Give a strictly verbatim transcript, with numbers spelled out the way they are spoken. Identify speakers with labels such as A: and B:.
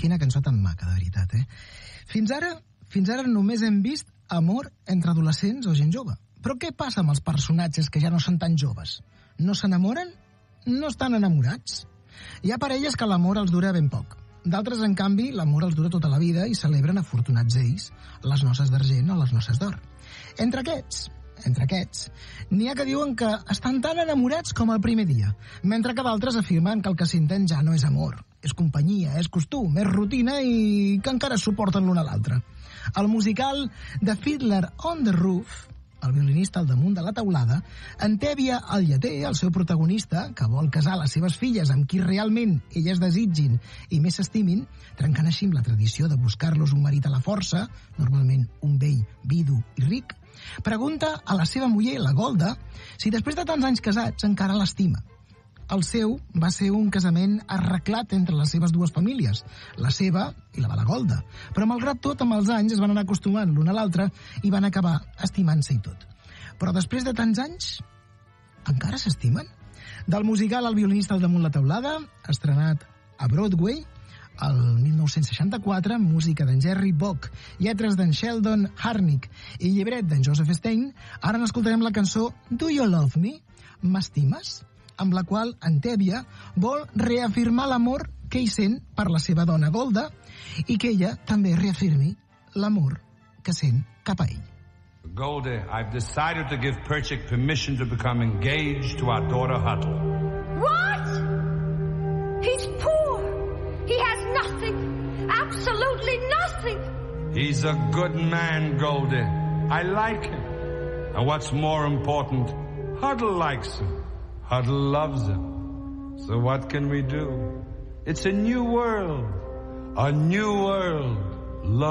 A: quina cançó tan maca, de veritat, eh? Fins ara, fins ara només hem vist amor entre adolescents o gent jove. Però què passa amb els personatges que ja no són tan joves? No s'enamoren? No estan enamorats? Hi ha parelles que l'amor els dura ben poc. D'altres, en canvi, l'amor els dura tota la vida i celebren afortunats ells, les noces d'argent o les noces d'or. Entre aquests, entre aquests, n'hi ha que diuen que estan tan enamorats com el primer dia, mentre que d'altres afirmen que el que senten ja no és amor, és companyia, és costum, és rutina i que encara suporten l'un a l'altre. El musical The Fiddler on the Roof, el violinista al damunt de la teulada, entèbia el lleter, el seu protagonista, que vol casar les seves filles amb qui realment elles desitgin i més s'estimin, trencant així amb la tradició de buscar-los un marit a la força, normalment un vell, vidu i ric, pregunta a la seva muller, la Golda, si després de tants anys casats encara l'estima. El seu va ser un casament arreglat entre les seves dues famílies, la seva i la de la Golda. Però malgrat tot, amb els anys es van anar acostumant l'un a l'altre i van acabar estimant-se i tot. Però després de tants anys, encara s'estimen? Del musical El violinista al damunt la teulada, estrenat a Broadway, el mil nou-cents seixanta-quatre, música d'en Jerry Bock, lletres d'en Sheldon Harnick i llibret d'en Joseph Stein, ara n'escoltarem la cançó Do You Love Me? M'estimes? Amb la qual Entèbia vol reafirmar l'amor que ell sent per la seva dona Golda i que ella també reafirmi l'amor que sent cap a ell.
B: Goldie, I've decided to give Perchik permission to become engaged to our daughter Huddle.
C: What? He's poor. He has nothing. Absolutely nothing.
B: He's a good man, Goldie. I like him. And what's more important, Huddle likes him. Huddle loves him. So what can we do? It's a new world. A new world. Love.